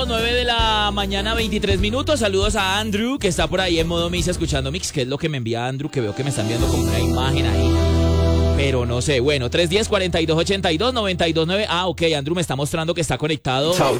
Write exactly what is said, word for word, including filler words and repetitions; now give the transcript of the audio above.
nueve de la mañana, veintitrés minutos. Saludos a Andrew, que está por ahí en modo Mix escuchando Mix, que es lo que me envía Andrew, que veo que me están viendo como una imagen ahí. Pero no sé, bueno, tres uno cero, cuatro dos ocho dos, nueve dos nueve. Ah, ok, Andrew me está mostrando que está conectado